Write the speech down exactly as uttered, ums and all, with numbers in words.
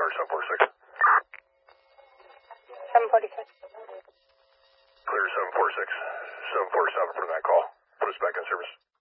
clear seven four six. seven forty-six. Clear seven four six. seven four seven for that call. Put us back in service.